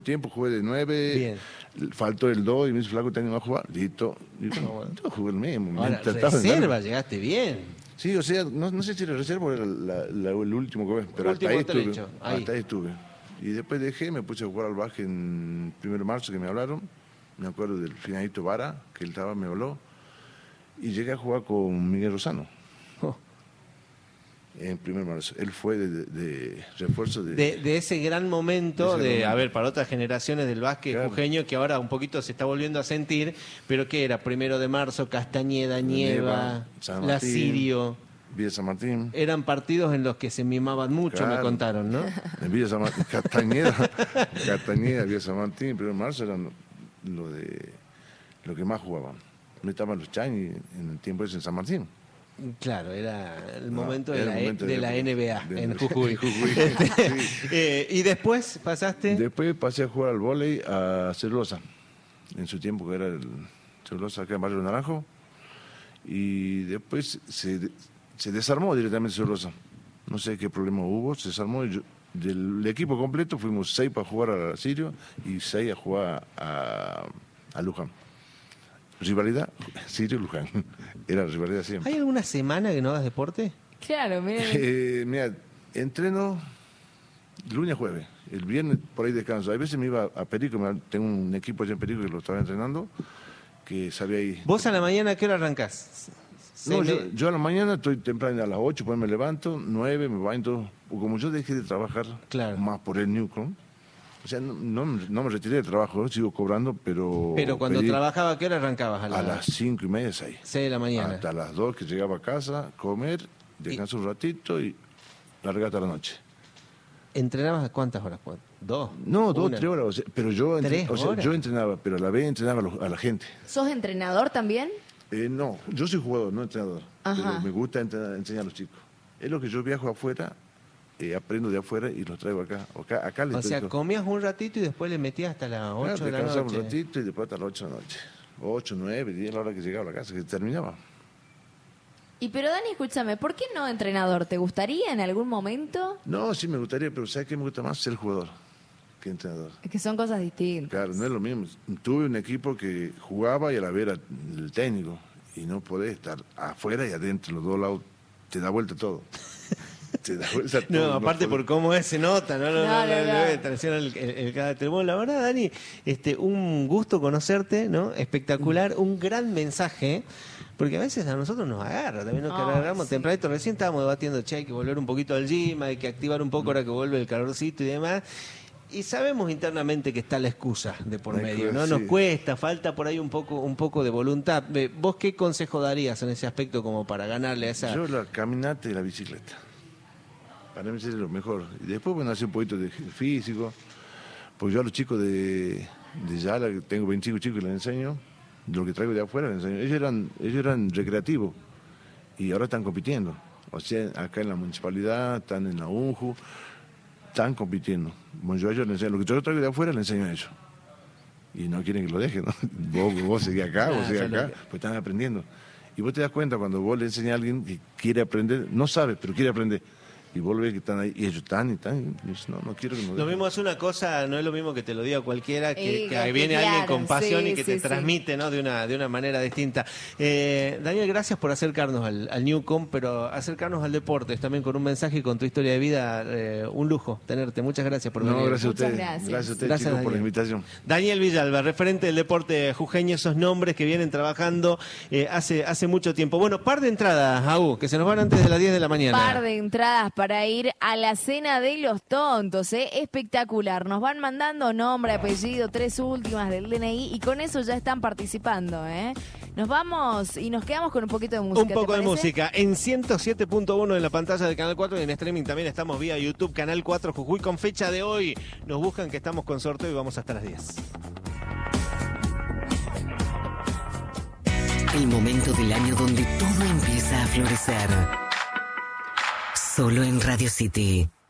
tiempo jugué de 9. Bien. Faltó el 2 y me dice, flaco, ¿te animas a jugar? Listo. Y bueno, yo jugué el mismo. Ahora, Trataba de reserva, ganar. llegaste bien. Sí, o sea, no sé si era reserva o era el último que pero El hasta ahí último estuve. trecho, ahí. Hasta ahí estuve. Y después dejé, me puse a jugar al básquet en 1 de marzo que me hablaron. Me acuerdo del finalito Vara, que él estaba, me habló. Y llegué a jugar con Miguel Rosano. Oh. En 1 de marzo. Él fue de refuerzo De ese gran momento, de ese momento. a ver, para otras generaciones del básquet Claro. jujeño, que ahora un poquito se está volviendo a sentir, pero que era 1 de marzo, Castañeda, Nieva, San La Martín. Sirio. Villa San Martín. Eran partidos en los que se mimaban mucho, Claro. me contaron, ¿no? En Villa San Martín, Castañeda, Villa San Martín, 1 de marzo eran lo que más jugaban. No estaban los Chani en el tiempo ese en San Martín. Claro, era el No, momento era de el la, momento de la de- NBA de- en Jujuy. en Jujuy, sí. Y después pasaste. Después pasé a jugar al vóley a Celulosa, en su tiempo que era el Celulosa acá en Barrio Naranjo, y después se desarmó directamente Celulosa. No sé qué problema hubo, se desarmó. Del equipo completo fuimos 6 para jugar a Sirio y 6 a jugar a Luján. Rivalidad, Sirio-Luján. Era rivalidad siempre. ¿Hay alguna semana que no hagas deporte? Claro, miren. Mira, entreno lunes a jueves. El viernes por ahí descanso. Hay veces me iba a Perico, tengo un equipo allá en Perico que lo estaba entrenando, que sabía ahí. ¿Vos a la mañana a qué hora arrancás? No, yo a la mañana estoy temprano, a las 8, pues me levanto, 9, me baño todo. Como yo dejé de trabajar Claro. más por el Newcom, o sea, no me retiré del trabajo, sigo cobrando, pero... Pero cuando pedí trabajaba, ¿a qué hora arrancabas? a las 5:30, 6. 6 de la mañana. Hasta las 2 que llegaba a casa, comer, descansar un ratito y largar hasta la noche. ¿Entrenabas cuántas horas? ¿2? No, 2, Una. 3 horas. O sea, pero yo, 3 horas. yo entrenaba, pero a la vez entrenaba a la gente. ¿Sos entrenador también? No, yo soy jugador, no entrenador. Ajá. Pero me gusta enseñar a los chicos. Es lo que yo viajo afuera, aprendo de afuera y los traigo acá. Acá les O sea, doy- comías un ratito y después le metías hasta las 8 Claro, de la descansaba noche. un ratito y después hasta las 8 de la noche. 8, 9, 10, la hora que llegaba a la casa, que terminaba. Y pero Dani, escúchame, ¿por qué no entrenador? ¿Te gustaría en algún momento? No, sí me gustaría, pero ¿sabes qué me gusta más? Ser jugador que entrenador. Es que son cosas distintas. Claro, no es lo mismo. Tuve un equipo que jugaba y a la vez era el técnico. Y no podés estar afuera y adentro, los dos lados. Te da vuelta todo. Te da vuelta todo. No, aparte por cómo es, se nota, no. No. Traiciona el carácter. Bueno, la verdad, Dani, un gusto conocerte, ¿no? Espectacular, un gran mensaje, porque a veces a nosotros nos agarra, también nos agarramos sí. tempranito. Recién estábamos debatiendo, che, hay que volver un poquito al gym, hay que activar un poco ahora que vuelve el calorcito y demás. Y sabemos internamente que está la excusa de por La medio, excusa, ¿no? Nos sí. cuesta, falta por ahí un poco de voluntad. ¿Vos qué consejo darías en ese aspecto como para ganarle a esa... Yo la caminata y la bicicleta. Para mí es lo mejor. Y después, bueno, hacer un poquito de físico. Porque yo a los chicos de Yala, que tengo 25 chicos que les enseño, lo que traigo de afuera les enseño. Ellos eran recreativos y ahora están compitiendo. O sea, acá en la municipalidad, están en la UNJU, están compitiendo. Bueno, yo a ellos les enseño. Lo que yo traigo de afuera les enseño a ellos. Y no quieren que lo dejen, ¿no? Vos seguís acá, vos seguís acá, pues están aprendiendo. Y vos te das cuenta cuando vos le enseñas a alguien que quiere aprender, no sabe, pero quiere aprender. Y vos ves que están ahí, y ellos están, y dices, no quiero que nos Lo dejen. mismo es una cosa, no es lo mismo que te lo diga cualquiera, que Que viene claro, alguien con pasión sí, y que te sí, sí. transmite, ¿no? de una manera distinta. Daniel, gracias por acercarnos al Newcom, pero acercarnos al deporte también con un mensaje y con tu historia de vida. Un lujo tenerte. Muchas gracias por venir. No, gracias a Muchas ustedes. gracias. Gracias a ustedes, Gracias, chicos, por la Daniel. invitación. Daniel Villalba, referente del deporte jujeño, esos nombres que vienen trabajando hace mucho tiempo. Bueno, par de entradas, Agu, que se nos van antes de las 10 de la mañana. Par de entradas para ir a la cena de los tontos, espectacular. Nos van mandando nombre, apellido, 3 últimas del DNI y con eso ya están participando, Nos vamos y nos quedamos con un poquito de música. Un poco ¿te de parece? música en 107.1 en la pantalla del Canal 4 y en streaming también estamos vía YouTube, Canal 4 Jujuy, con fecha de hoy. Nos buscan que estamos con sorteo y vamos hasta las 10. El momento del año donde todo empieza a florecer. Solo en Radio City.